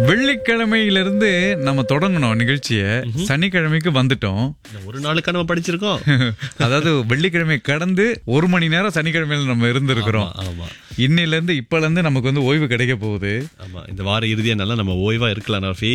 வெள்ளிக்கிழமையிலிருந்து நம்ம தொடங்கணும் நிகழ்ச்சியை. சனிக்கிழமைக்கு வந்துட்டோம். ஒரு நாளுக்கான நம்ம படிச்சிருக்கோம். அதாவது வெள்ளிக்கிழமை கடந்து ஒரு மணி நேரம் சனிக்கிழமையில நம்ம இருந்திருக்கிறோம். ஆமா. இன்னில இருந்து இப்பல இருந்து நமக்கு வந்து ஓய்வு கிடைக்க போகுது. ஆமா, இந்த வார இறுதியா நல்லா நம்ம ஓய்வா இருக்கலாம். நாஃபி,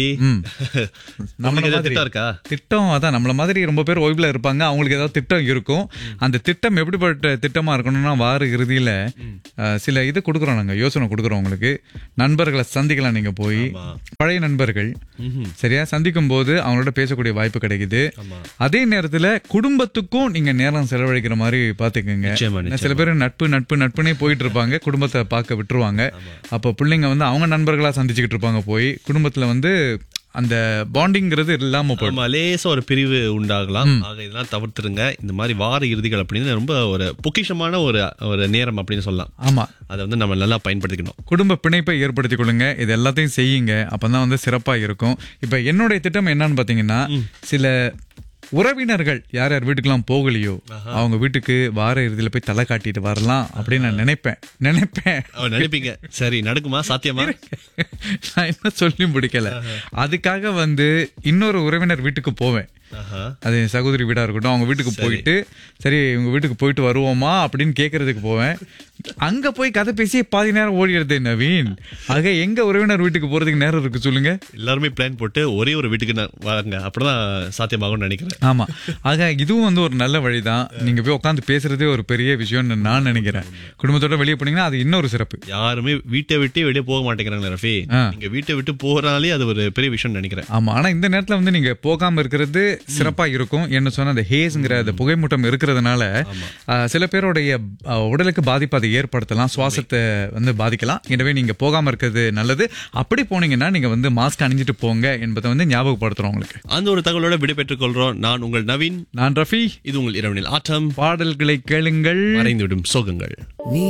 நமக்கு ஏதாவது திட்டம் இருக்கா? திட்டம் அதான் நம்மள மாதிரி ரொம்ப பேர் ஓய்வுல இருப்பாங்க. அவங்களுக்கு ஏதாவது திட்டம் இருக்கும். அந்த திட்டம் எப்படிப்பட்ட திட்டமா இருக்கணும்னா, வார இறுதியில சில இது கொடுக்குறோம், நாங்க யோசனை கொடுக்குறோம் உங்களுக்கு. நண்பர்களை சந்திக்கலாம். நீங்க போய் பழைய நண்பர்கள் சரியா சந்திக்கும் போது அவங்களோட பேசக்கூடிய வாய்ப்பு கிடைக்குது. அதே நேரத்துல குடும்பத்துக்கும் நீங்க நேரம் செலவழிக்கிற மாதிரி பாத்துக்கோங்க. சில பேர் நட்புனே போயிட்டு இருப்பாங்க, குடும்பத்தை பார்க்க விட்டுருவாங்க. அப்ப பிள்ளைங்க வந்து அவங்க நண்பர்களா சந்திச்சுக்கிட்டு இருப்பாங்க. போய் குடும்பத்துல வந்து அந்த பாண்டிங்கிறது இல்லாம போயிடும். லேசா ஒரு பிரிவு உண்டாகலாம். ஆக இதெல்லாம் தவிர்த்துருங்க. இந்த மாதிரி வார இறுதிகள் அப்படின்னு ரொம்ப ஒரு பொக்கிஷமான ஒரு நேரம் அப்படின்னு சொல்லலாம். ஆமா, அதை வந்து நம்ம நல்லா பயன்படுத்திக்கணும். குடும்ப பிணைப்பை ஏற்படுத்திக் கொள்ளுங்க. இது எல்லாத்தையும் செய்யுங்க. அப்பதான் வந்து சிறப்பா இருக்கும். இப்ப என்னுடைய திட்டம் என்னன்னு பாத்தீங்கன்னா, சில உறவினர்கள் யார் யார் வீட்டுக்கெல்லாம் போகலையோ அவங்க வீட்டுக்கு வார இறுதியில போய் தலை காட்டிட்டு வரலாம் அப்படின்னு நான் நினைப்பீங்க. சரி, நடக்குமா? சாத்தியமா? நான் என்ன சொல்லி முடிக்கல. அதுக்காக வந்து இன்னொரு உறவினர் வீட்டுக்கு போவேன். அது என் சகோதரி வீடா இருக்கட்டும், அவங்க வீட்டுக்கு போயிட்டு சரி இவங்க வீட்டுக்கு போயிட்டு வருவோமா அப்படின்னு கேட்கறதுக்கு போவேன். அங்க போய் கதை பேசி பாதி நேரம் ஓடிடுது நவீன். ஆக எங்க உறவினர் வீட்டுக்கு போறதுக்கு நேரம் இருக்கு சொல்லுங்க? எல்லாருமே பிளான் போட்டு ஒரே ஒரு வீட்டுக்கு வாங்க, அப்படிதான் சாத்தியமாகும் நினைக்கிறேன். ஆமா, ஆக இதுவும் வந்து ஒரு நல்ல வழிதான். நீங்க போய் உட்காந்து பேசுறதே ஒரு பெரிய விஷயம்னு நான் நினைக்கிறேன். குடும்பத்தோட வெளியே போனீங்கன்னா அது இன்னொரு சிறப்பு. யாருமே வீட்டை விட்டு வெளியே போக மாட்டேங்கிறாங்க ரஃபி. நீங்க வீட்டை விட்டு போறாலே அது ஒரு பெரிய விஷயம் நினைக்கிறேன். ஆமா, ஆனா இந்த நேரத்துல வந்து நீங்க போகாம இருக்கிறது சிறப்பா இருக்கும். என்ன சொன்ன அந்த ஹேஸ்ங்கிற அந்த புகைமூட்டம் இருக்கிறதுனால சில பேருடைய உடலுக்கு பாதிப்பு அதை ஏற்படுத்தலாம், சுவாசத்தை வந்து பாதிக்கலாம். எனவே நீங்க போகாம இருக்கிறது நல்லது. அப்படி போனீங்கன்னா நீங்க வந்து மாஸ்க் அணிஞ்சிட்டு போங்க என்பதை வந்து ஞாபகப்படுத்துறோம் உங்களுக்கு. அந்த ஒரு தகவலோட விடை பெற்றுக் கொள்றோம். நான் உங்கள் நவீன். நான் ரஃபி. இது உங்கள் இரவனில் ஆட்டம். பாடல்களை கேளுங்கள், மறைந்துவிடும் சோகங்கள்.